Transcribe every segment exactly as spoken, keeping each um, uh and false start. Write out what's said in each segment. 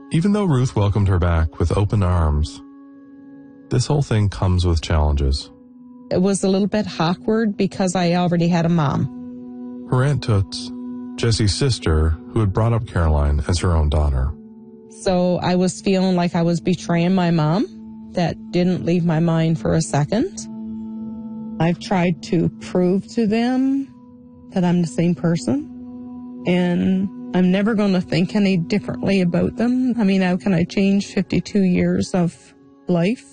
Even though Ruth welcomed her back with open arms, this whole thing comes with challenges. It was a little bit awkward because I already had a mom. Her Aunt Toots, Jesse's sister, who had brought up Caroline as her own daughter. So I was feeling like I was betraying my mom. That didn't leave my mind for a second. I've tried to prove to them that I'm the same person, and I'm never going to think any differently about them. I mean, how can I change fifty-two years of life?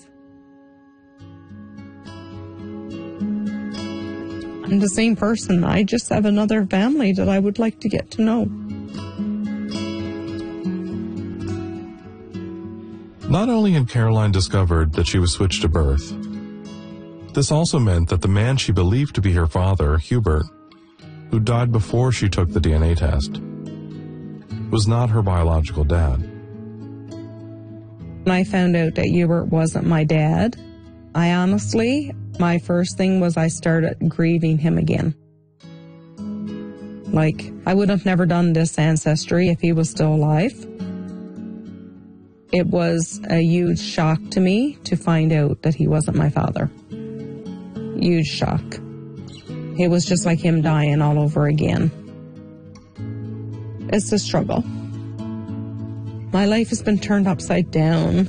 I'm the same person. I just have another family that I would like to get to know. Not only had Caroline discovered that she was switched to birth, this also meant that the man she believed to be her father, Hubert, who died before she took the D N A test, was not her biological dad. When I found out that Hubert wasn't my dad, I honestly, my first thing was I started grieving him again. Like, I would have never done this ancestry if he was still alive. It was a huge shock to me to find out that he wasn't my father. Huge shock. It was just like him dying all over again. It's a struggle. My life has been turned upside down.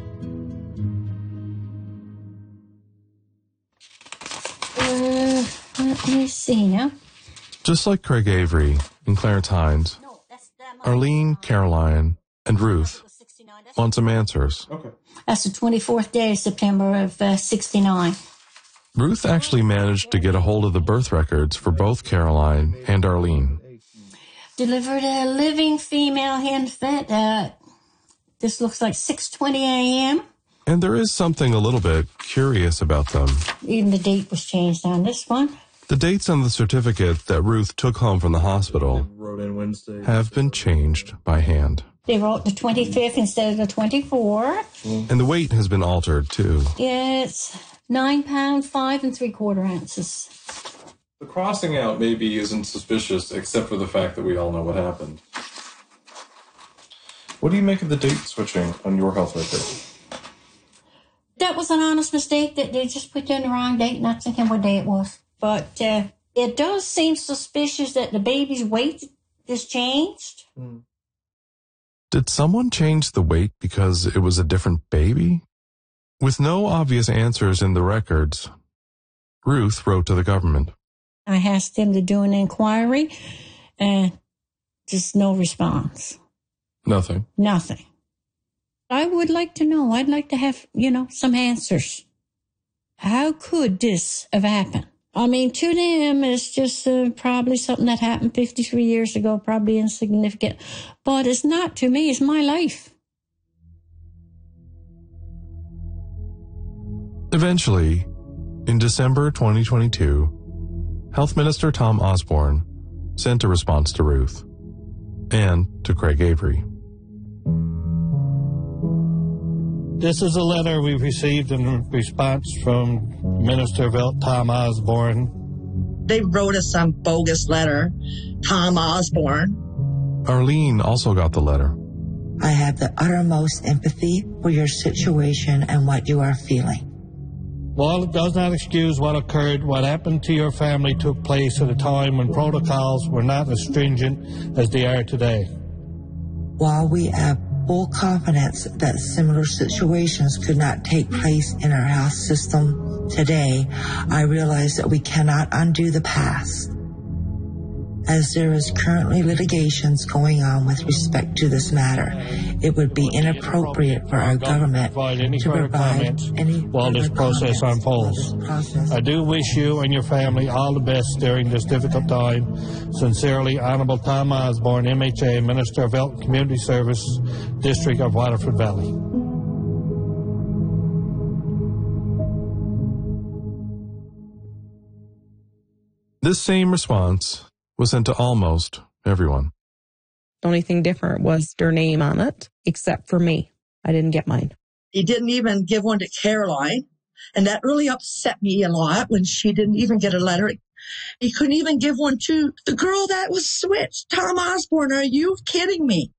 uh, let me see now. Just like Craig Avery and Clarence Hines, Arlene, Caroline, and Ruth want some answers. Okay. That's the twenty-fourth day of September of uh, sixty-nine. Ruth actually managed to get a hold of the birth records for both Caroline and Arlene. Delivered a living female infant. Uh, this looks like six twenty a.m. And there is something a little bit curious about them. Even the date was changed on this one. The dates on the certificate that Ruth took home from the hospital have been changed by hand. They wrote the twenty-fifth instead of the twenty-fourth. Mm. And the weight has been altered, too. It's nine pounds, five and three quarter ounces. The crossing out maybe isn't suspicious, except for the fact that we all know what happened. What do you make of the date switching on your health record? That was an honest mistake that they just put down the wrong date, not thinking what day it was. But uh, it does seem suspicious that the baby's weight is changed. Mm. Did someone change the weight because it was a different baby? With no obvious answers in the records, Ruth wrote to the government. I asked them to do an inquiry, and just no response. Nothing. Nothing. I would like to know. I'd like to have, you know, some answers. How could this have happened? I mean, to them, it's just uh, probably something that happened fifty-three years ago, probably insignificant. But it's not to me. It's my life. Eventually, in December twenty twenty-two, Health Minister Tom Osborne sent a response to Ruth and to Craig Avery. This is a letter we received in response from Minister of Health Tom Osborne. They wrote us some bogus letter, Tom Osborne. Arlene also got the letter. I have the uttermost empathy for your situation and what you are feeling. While it does not excuse what occurred, what happened to your family took place at a time when protocols were not as stringent as they are today. While we have full confidence that similar situations could not take place in our health system today, I realize that we cannot undo the past. As there is currently litigations going on with respect to this matter, it would be inappropriate for our government to provide any while this process unfolds. I do wish you and your family all the best during this difficult time. Sincerely, Honorable Tom Osborne, M H A, Minister of Health and Community Service, District of Waterford Valley. This same response was sent to almost everyone. The only thing different was their name on it, except for me. I didn't get mine. He didn't even give one to Caroline, and that really upset me a lot when she didn't even get a letter. He couldn't even give one to the girl that was switched. Tom Osborne, are you kidding me?